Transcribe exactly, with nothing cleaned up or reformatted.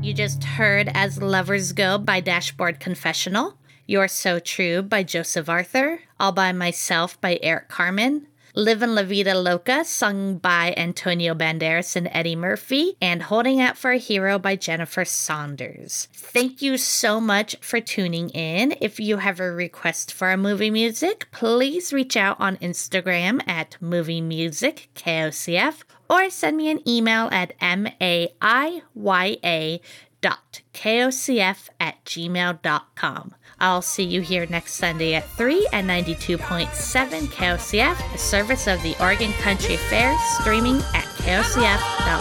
You just heard As Lovers Go by Dashboard Confessional, You're So True by Joseph Arthur, All By Myself by Eric Carmen, Livin' La Vida Loca sung by Antonio Banderas and Eddie Murphy, and Holding Out for a Hero by Jennifer Saunders. Thank you so much for tuning in. If you have a request for a movie music, please reach out on Instagram at Movie Music K O C F or send me an email at maiya dot kocf at gmail dot com. I'll see you here next Sunday at three at ninety-two point seven K O C F, a service of the Oregon Country Fair, streaming at K O C F dot org.